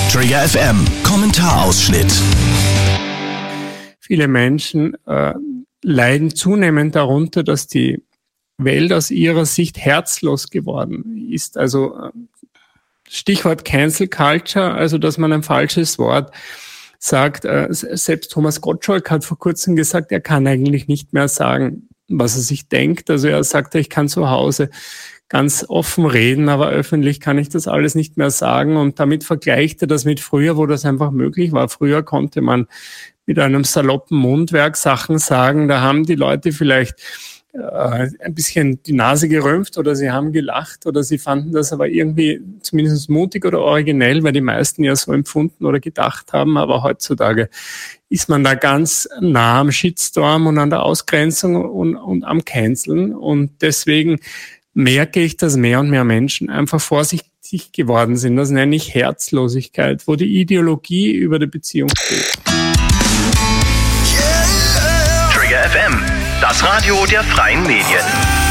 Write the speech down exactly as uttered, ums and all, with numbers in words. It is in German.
Trigger F M Kommentarausschnitt. Viele Menschen äh, leiden zunehmend darunter, dass die Welt aus ihrer Sicht herzlos geworden ist. Also äh, Stichwort Cancel Culture, also dass man ein falsches Wort sagt. Äh, selbst Thomas Gottschalk hat vor kurzem gesagt, er kann eigentlich nicht mehr sagen, was er sich denkt. Also er sagte, ich kann zu Hause ganz offen reden, aber öffentlich kann ich das alles nicht mehr sagen. Und damit vergleicht er das mit früher, wo das einfach möglich war. Früher konnte man mit einem saloppen Mundwerk Sachen sagen. Da haben die Leute vielleicht äh, ein bisschen die Nase gerümpft oder sie haben gelacht oder sie fanden das aber irgendwie zumindest mutig oder originell, weil die meisten ja so empfunden oder gedacht haben. Aber heutzutage ist man da ganz nah am Shitstorm und an der Ausgrenzung und, und am Canceln. Und deswegen merke ich, dass mehr und mehr Menschen einfach vorsichtig geworden sind. Das nenne ich Herzlosigkeit, wo die Ideologie über die Beziehung steht. Trigger F M, das Radio der freien Medien.